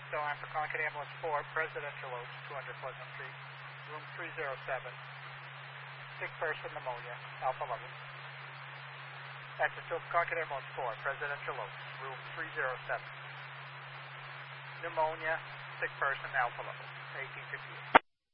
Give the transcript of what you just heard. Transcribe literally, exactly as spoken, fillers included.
So I'm for Concord Ambulance four, Presidential Oaks, two hundred Pleasant Street, room three oh seven. Sick person, pneumonia, alpha level. Access to Concord Ambulance four, Presidential Oaks, room three oh seven. Pneumonia, sick person, alpha level, eighteen fifty-eight.